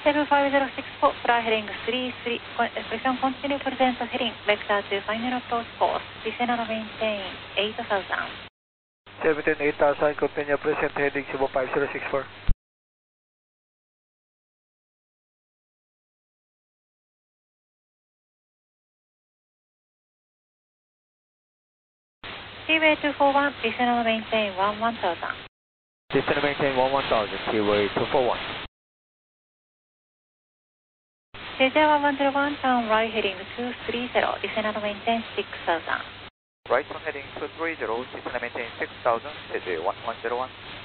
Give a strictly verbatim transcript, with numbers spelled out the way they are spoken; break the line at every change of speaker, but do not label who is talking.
seven five zero six four, fly heading three three, precision continue present heading, vector to final approach course, descend and maintain eight thousand.
seventeen eight thousand, continue present heading Cebu five zero six four.
Seaway two four one, descend and maintain one one thousand.
Descend and maintain one one thousand, Seaway two four one.
J J one one zero one, turn right heading two three zero, descend and maintain six thousand.
Right on heading two three zero, descend and maintain six thousand, J J one one zero one.